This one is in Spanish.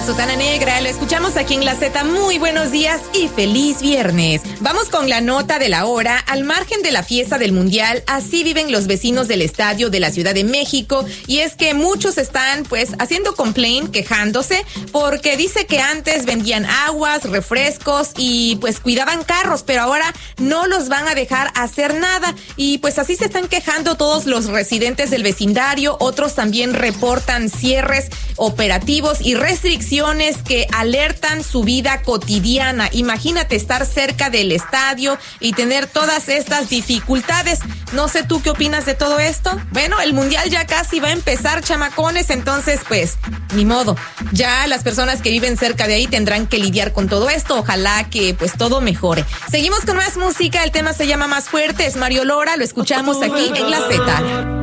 La Sotana Negra, lo escuchamos aquí en La Z. Muy buenos días y feliz viernes. Vamos con la nota de la hora. Al margen de la fiesta del Mundial, así viven los vecinos del estadio de la Ciudad de México. Y es que muchos están pues haciendo complaint, quejándose, porque dice que antes vendían aguas, refrescos y pues cuidaban carros, pero ahora no los van a dejar hacer nada. Y pues así se están quejando todos los residentes del vecindario. Otros también reportan cierres operativos y restricciones que alertan su vida cotidiana. Imagínate estar cerca del estadio y tener todas estas dificultades. No sé tú qué opinas de todo esto. Bueno, el Mundial ya casi va a empezar, chamacones, entonces pues ni modo. Ya las personas que viven cerca de ahí tendrán que lidiar con todo esto. Ojalá que pues todo mejore. Seguimos con más música. El tema se llama Más Fuerte. Es Mario Lora. Lo escuchamos aquí en La Z.